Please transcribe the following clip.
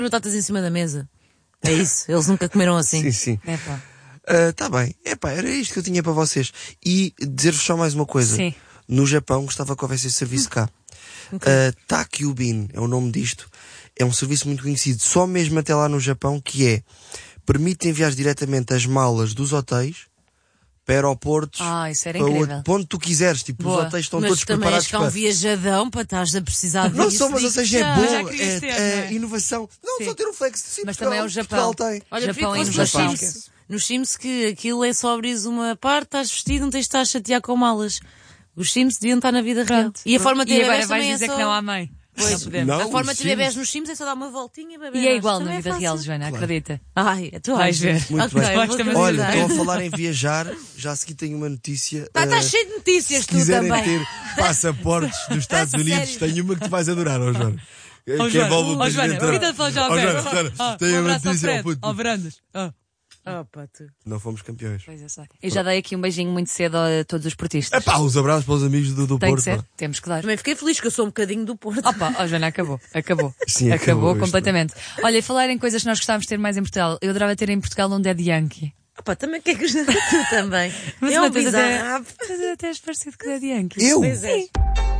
Batatas em cima da mesa. É isso, eles nunca comeram assim. Sim, sim. Tá bem. Era isto que eu tinha para vocês. E dizer-vos só mais uma coisa. Sim. No Japão gostava que houvesse esse serviço cá. Takyubin é o nome disto. É um serviço muito conhecido, só mesmo até lá no Japão, que permite enviar diretamente as malas dos hotéis para aeroportos, isso era para incrível. onde tu quiseres. Tipo, os hotéis estão Mas todos também preparados és cá um viajadão para estás a precisar disso. Não só, mas ou seja, é já bom, querias ter, não é? inovação. Não, Sim. só ter um flex. Sim, Mas Portugal, também é o Japão. Portugal tem. Olha, Japão prefiro que e fosse Japão. nos Sims. Nos Sims que aquilo é só abrir uma parte, estás vestido, não tens de estar a chatear com malas. Os Sims deviam estar na vida real. E a forma de E ter agora bebés vais também dizer é só... que não há mãe. Pois, Não, a forma os de ter bebés Sims. nos Sims é só dar uma voltinha e beber. E é igual Também na vida fácil. real, Joana, acredita. Ai, tu Vais ver. Muito Ok, bem. vou Gosto-me Olha, acreditar. estou a falar em viajar. Já a seguir tenho uma notícia. Estás cheio de notícias, Se tu quiserem também. ter passaportes dos Estados Unidos, Sério? tenho uma que tu vais adorar, ó Joana. Que Joana, envolve o Joana, Presidente obrigada Trump. pela já Ó, Joana, Joana, tenho uma notícia, ó, puto. ao Verandas. Opa, tu. Não fomos campeões. Pois eu sei. Eu já dei aqui um beijinho muito cedo a todos os portistas. Os abraços para os amigos do Tem que Porto. ser, pá. temos que dar. Também fiquei feliz que eu sou um bocadinho do Porto. Joana, acabou. Sim, acabou isto. Completamente. Olha, e falar em coisas que nós gostávamos de ter mais em Portugal. Eu adorava ter em Portugal um Daddy Yankee. Opa, também o que é que tu também? Mas É um uma coisa bizarro. até és parecido com o Daddy Yankee. Eu? Pois é.